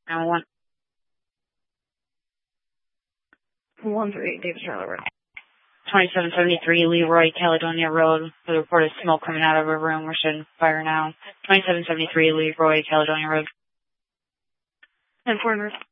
911. 138 Davis Charlotte Road. 2773 Leroy Caledonia Road. The report is smoke coming out of a room. We're shutting fire now. 2773 Leroy Caledonia Road. 10-4 North.